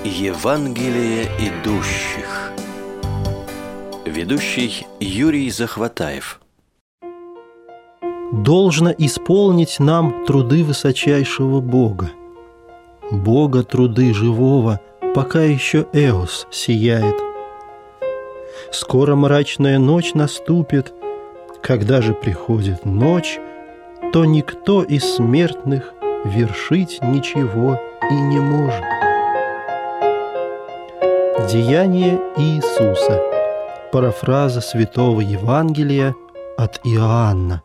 Евангелие идущих. Ведущий Юрий Захватаев. Должно исполнить нам труды высочайшего Бога, Бога труды живого, пока еще Эос сияет. Скоро мрачная ночь наступит, когда же приходит ночь, то никто из смертных вершить ничего и не может. Деяние Иисуса. Парафраза Святого Евангелия от Иоанна.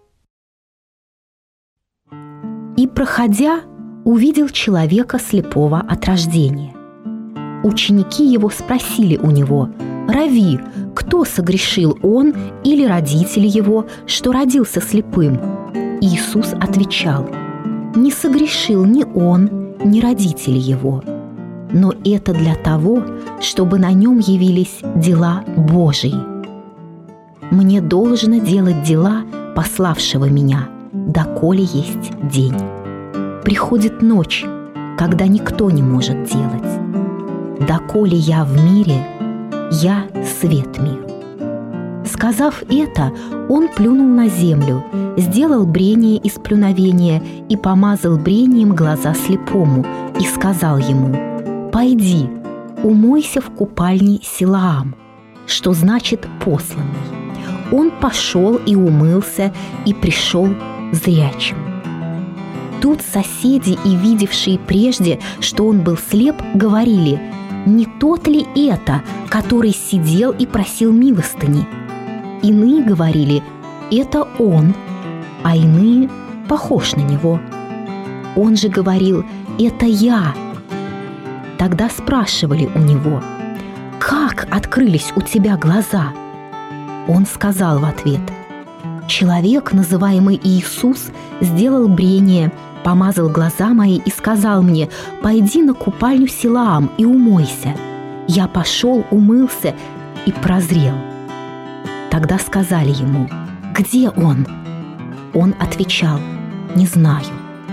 «И, проходя, увидел человека слепого от рождения. Ученики его спросили у него: „Рави, кто согрешил, он или родители его, что родился слепым?“ Иисус отвечал: „Не согрешил ни он, ни родители его, но это для того, чтобы на нем явились дела Божии. Мне должно делать дела пославшего меня, доколе есть день. Приходит ночь, когда никто не может делать. Доколе я в мире, я свет миру“. Сказав это, он плюнул на землю, сделал брение из плюновения и помазал брением глаза слепому и сказал ему: „Пойди, умойся в купальне Силаам“, что значит «посланный“. Он пошел и умылся, и пришел зрячим. Тут соседи и видевшие прежде, что он был слеп, говорили: „Не тот ли это, который сидел и просил милостыни?“ Иные говорили: „Это он“, а иные: „Похож на него“. Он же говорил: „Это я“. Тогда спрашивали у него: „Как открылись у тебя глаза?“ Он сказал в ответ: „Человек, называемый Иисус, сделал брение, помазал глаза мои и сказал мне: „Пойди на купальню Силаам и умойся“. Я пошел, умылся и прозрел“. Тогда сказали ему: „Где он?“ Он отвечал: „Не знаю“.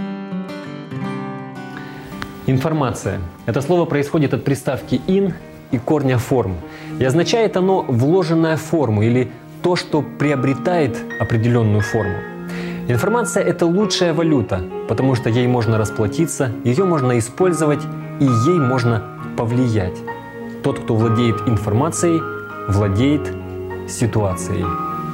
Информация. Это слово происходит от приставки «ин» и корня «форм». И означает оно «вложенная в форму» или то, что приобретает определенную форму. Информация – это лучшая валюта, потому что ей можно расплатиться, ее можно использовать и ей можно повлиять. Тот, кто владеет информацией, владеет ситуацией.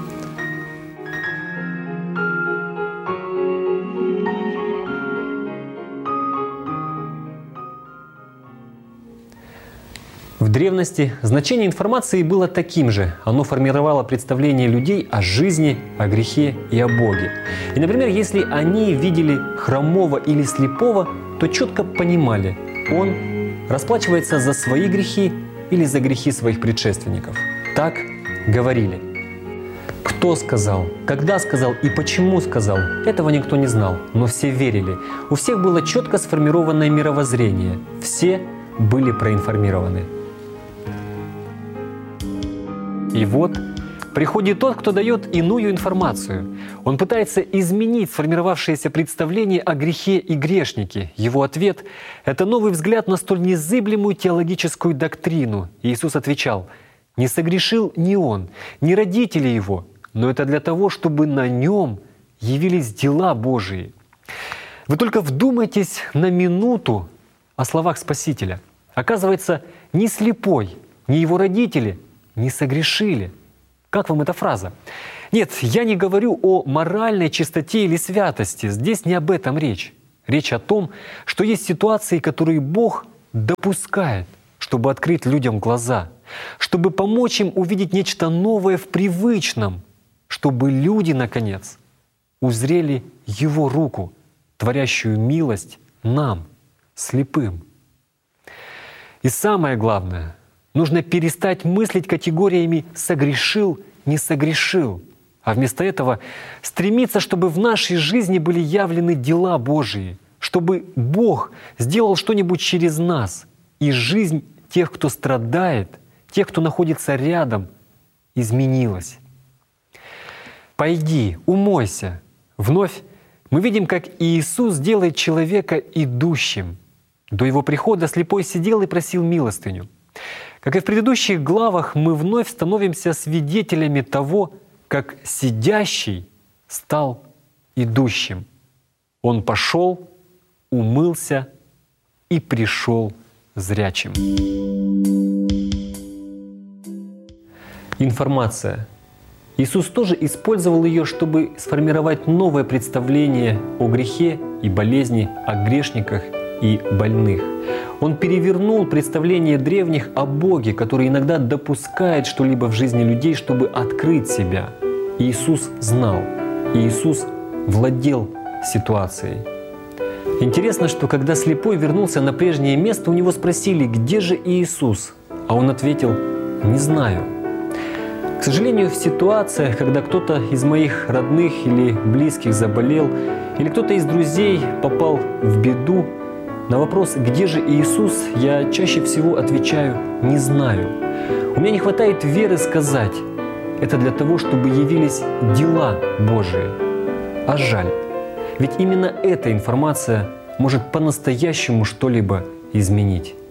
В древности значение информации было таким же. Оно формировало представление людей о жизни, о грехе и о Боге. И, например, если они видели хромого или слепого, то четко понимали, он расплачивается за свои грехи или за грехи своих предшественников. Так говорили. Кто сказал, когда сказал и почему сказал, этого никто не знал, но все верили. У всех было четко сформированное мировоззрение. Все были проинформированы. И вот приходит тот, кто дает иную информацию. Он пытается изменить сформировавшееся представление о грехе и грешнике. Его ответ – это новый взгляд на столь незыблемую теологическую доктрину. Иисус отвечал: „Не согрешил ни он, ни родители его, но это для того, чтобы на нем явились дела Божии“. Вы только вдумайтесь на минуту о словах Спасителя. Оказывается, ни слепой, ни его родители не согрешили. Как вам эта фраза? Нет, я не говорю о моральной чистоте или святости. Здесь не об этом речь. Речь о том, что есть ситуации, которые Бог допускает, чтобы открыть людям глаза, чтобы помочь им увидеть нечто новое в привычном, чтобы люди, наконец, узрели Его руку, творящую милость нам, слепым. И самое главное, нужно перестать мыслить категориями «согрешил», «не согрешил», а вместо этого стремиться, чтобы в нашей жизни были явлены дела Божии, чтобы Бог сделал что-нибудь через нас, и жизнь тех, кто страдает, тех, кто находится рядом, изменилась. «Пойди, умойся». Вновь мы видим, как Иисус делает человека идущим. До его прихода слепой сидел и просил милостыню. Как и в предыдущих главах, мы вновь становимся свидетелями того, как сидящий стал идущим. Он пошел, умылся и пришел зрячим. Информация. Иисус тоже использовал ее, чтобы сформировать новое представление о грехе и болезни, о грешниках и больных. Он перевернул представление древних о Боге, который иногда допускает что-либо в жизни людей, чтобы открыть себя. Иисус знал, Иисус владел ситуацией. Интересно, что когда слепой вернулся на прежнее место, у него спросили: «Где же Иисус?» А он ответил: «Не знаю». К сожалению, в ситуациях, когда кто-то из моих родных или близких заболел, или кто-то из друзей попал в беду, на вопрос «Где же Иисус?» я чаще всего отвечаю: «Не знаю». У меня не хватает веры сказать: это для того, чтобы явились дела Божии. А жаль, ведь именно эта информация может по-настоящему что-либо изменить.